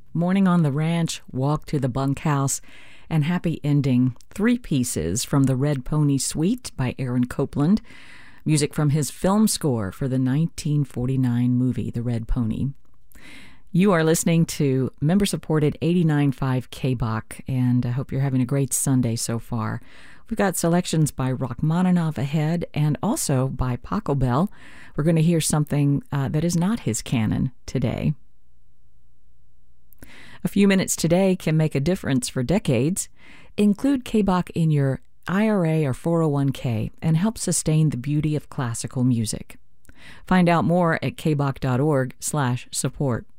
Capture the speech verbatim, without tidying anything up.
Morning on the Ranch, Walk to the Bunkhouse, and Happy Ending, three pieces from the Red Pony Suite by Aaron Copland, music from his film score for the nineteen forty-nine movie The Red Pony. You are listening to member-supported eighty-nine point five K B O C, and I hope you're having a great Sunday so far. We've got selections by Rachmaninoff ahead and also by Pachelbel. We're going to hear something uh, that is not his canon today. A few minutes today can make a difference for decades. Include K B O C in your I R A or four oh one k and help sustain the beauty of classical music. Find out more at kboc.org slash support.